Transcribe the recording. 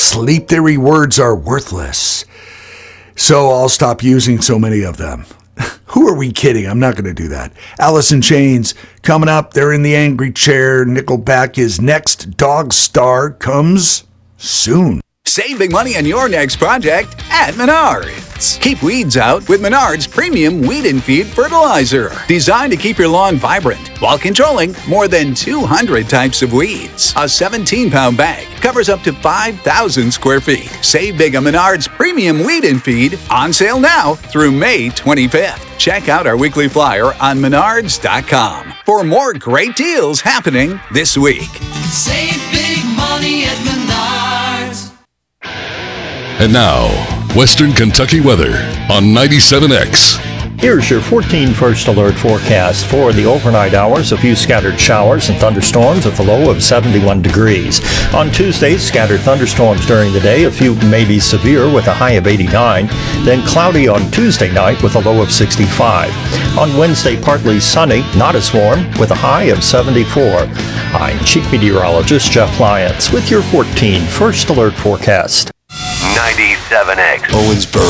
sleep theory words are worthless. So I'll stop using so many of them. Who are we kidding? I'm not going to do that. Alice in Chains coming up. They're in the angry chair. Nickelback is next. Dog Star comes soon. Save big money on your next project at Menards. Keep weeds out with Menards Premium Weed and Feed Fertilizer. Designed to keep your lawn vibrant while controlling more than 200 types of weeds. A 17-pound bag covers up to 5,000 square feet. Save big on Menards Premium Weed and Feed, on sale now through May 25th. Check out our weekly flyer on menards.com for more great deals happening this week. Save big money at Menards. And now, Western Kentucky weather on 97X. Here's your 14 First Alert forecast for the overnight hours. A few scattered showers and thunderstorms with a low of 71 degrees. On Tuesday, scattered thunderstorms during the day, a few maybe severe with a high of 89. Then cloudy on Tuesday night with a low of 65. On Wednesday, partly sunny, not as warm, with a high of 74. I'm Chief Meteorologist Jeff Lyons with your 14 First Alert forecast. 97X. Owensboro.